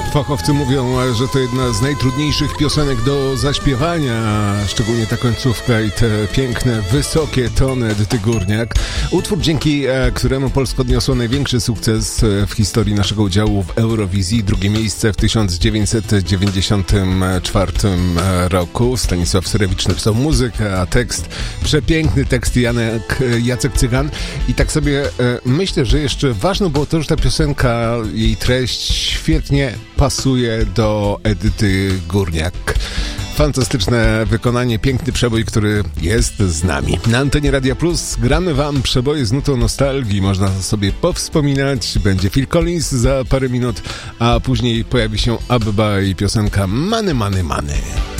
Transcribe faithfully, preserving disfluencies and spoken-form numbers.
Fachowcy mówią, że to jedna z najtrudniejszych piosenek do zaśpiewania, szczególnie ta końcówka i te piękne, wysokie tony Edyty Górniak. Utwór, dzięki któremu Polska odniosła największy sukces w historii naszego udziału w Eurowizji. Drugie miejsce w tysiąc dziewięćset dziewięćdziesiątym czwartym roku. Stanisław Syrewicz napisał muzykę, a tekst, przepiękny tekst Janek, Jacek Cygan. I tak sobie myślę, że jeszcze ważne było to, że ta piosenka, jej treść świetnie pasuje do Edyty Górniak. Fantastyczne wykonanie, piękny przebój, który jest z nami. Na antenie Radia Plus gramy wam przeboje z nutą nostalgii. Można sobie powspominać. Będzie Phil Collins za parę minut, a później pojawi się Abba i piosenka Money, Money, Money.